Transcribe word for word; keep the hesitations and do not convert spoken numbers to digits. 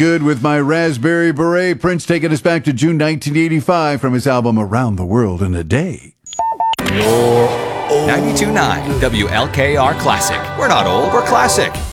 Good with my Raspberry Beret. Prince taking us back to June nineteen eighty-five from his album Around the World in a Day. ninety-two point nine W L K R Classic. We're not old, we're classic.